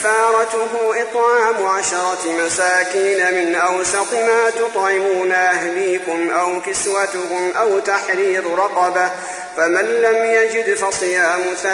كفارته إطعام 10 مساكين من أوسط ما تطعمون أهليكم أو كسوتهم أو تحرير رقبة، فمن لم يجد فصيام